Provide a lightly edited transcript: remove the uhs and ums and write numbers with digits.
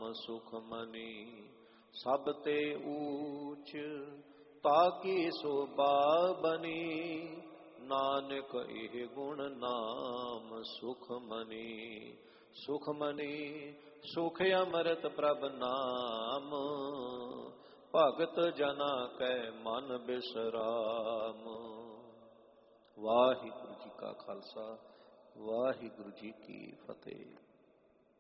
ਸੁਖ ਮਨੀ। ਸਭ ਤੇ ਊਚ ਤਾਕੀ ਸੋਭਾ ਬਨੀ। ਨਾਨਕ ਇਹ ਗੁਣ ਨਾਮ ਸੁਖ ਮਨੀ। ਸੁਖ ਮਨੀ ਸੁਖ ਅੰਮ੍ਰਿਤ ਪ੍ਰਭ ਨਾਮ। ਭਗਤ ਜਨਾ ਕੈ ਮਨ ਬਿਸਰਾਮ। ਵਾਹਿਗੁਰੂ ਜੀ ਕਾ ਖਾਲਸਾ, ਵਾਹਿਗੁਰੂ ਜੀ ਕੀ ਫਤਿਹ।